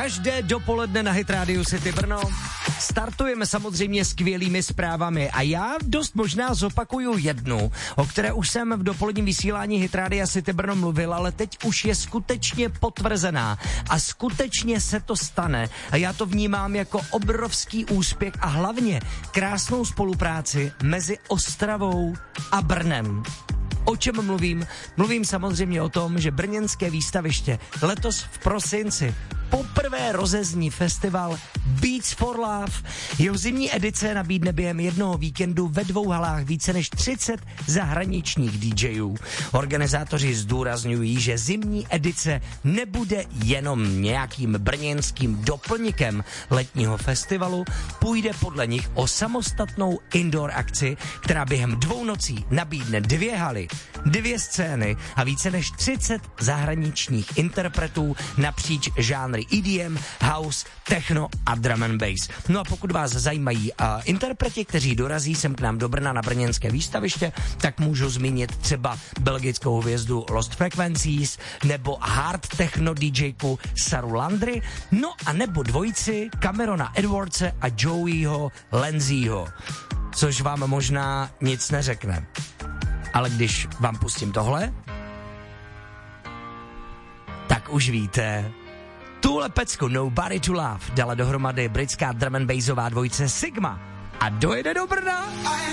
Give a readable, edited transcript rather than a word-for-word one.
Každé dopoledne na Hit Radio City Brno startujeme samozřejmě skvělými zprávami a já dost možná zopakuju jednu, o které už jsem v dopoledním vysílání Hit Radio City Brno mluvil, ale teď už je skutečně potvrzená a skutečně se to stane a já to vnímám jako obrovský úspěch a hlavně krásnou spolupráci mezi Ostravou a Brnem. O čem mluvím? Mluvím samozřejmě o tom, že brněnské výstaviště letos v prosinci poprvé rozezní festival Beats for Love. Jeho zimní edice nabídne během jednoho víkendu ve 2 halách více než 30 zahraničních DJů. Organizátoři zdůrazňují, že zimní edice nebude jenom nějakým brněnským doplňkem letního festivalu, půjde podle nich o samostatnou indoor akci, která během 2 nocí nabídne 2 haly, 2 scény a více než 30 zahraničních interpretů napříč žánry EDM, house, techno a drum and bass. No a pokud vás zajímají interpreti, kteří dorazí sem k nám do Brna na brněnské výstaviště, tak můžu zmínit třeba belgickou hvězdu Lost Frequencies nebo hard techno DJku Saru Landry, no a nebo dvojici Camerona Edwardse a Joeyho Lenzího, což vám možná nic neřekne. Ale když vám pustím tohle, tak už víte. Tuhle pecku Nobody to Love dala dohromady britská drum and bassová dvojice Sigma a dojede do Brna.